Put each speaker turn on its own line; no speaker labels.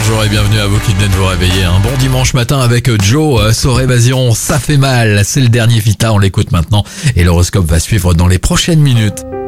bonjour et bienvenue à vous qui venez de vous réveiller. Un bon dimanche matin avec Joe, Sors Évasion, ça fait mal. C'est le dernier Vita, on l'écoute maintenant et l'horoscope va suivre dans les prochaines minutes.